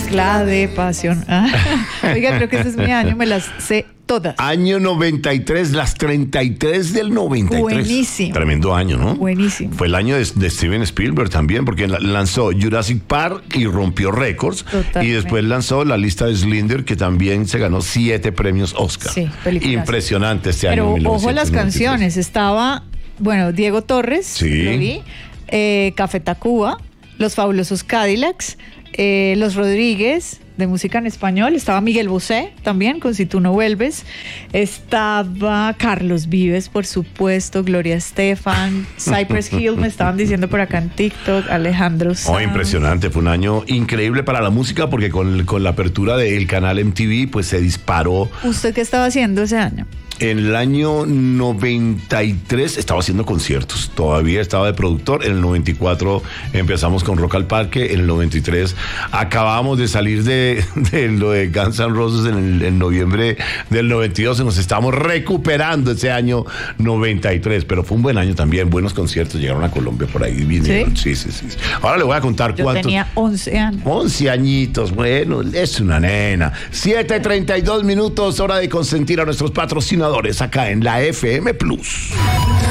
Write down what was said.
Mezcla de pasión. Oiga, creo que ese es mi año, me las sé todas. Año 93, las 33 del 93. Buenísimo. Tremendo año, ¿no? Buenísimo. Fue el año de Steven Spielberg también, porque lanzó Jurassic Park y rompió récords. Totalmente. Y después lanzó La lista de Schindler, que también se ganó 7 premios Oscar. Sí, películas. Impresionante este Pero año. ojo las 1993. canciones. Estaba, bueno, Diego Torres, Sí. lo vi, Café Tacuba, Los Fabulosos Cadillacs, Los Rodríguez, de música en español. Estaba Miguel Bosé también, con Si tú no vuelves. Estaba Carlos Vives, por supuesto, Gloria Estefan, Cypress Hill, me estaban diciendo por acá en TikTok, Alejandro Sanz. Oh, impresionante, fue un año increíble para la música porque con la apertura del canal MTV pues se disparó. ¿Usted qué estaba haciendo ese año? En el año 93 estaba haciendo conciertos, todavía estaba de productor. En el 94 empezamos con Rock al Parque. En el 93 acabamos de salir de lo de Guns N' Roses en noviembre del 92. Nos estamos recuperando ese año 93, pero fue un buen año también, buenos conciertos, llegaron a Colombia por ahí, vinieron. Sí. Ahora le voy a contar Yo cuántos. tenía 11 años. 11 añitos, bueno, es una nena. 7:32 minutos, hora de consentir a nuestros patrocinadores acá en la FM Plus.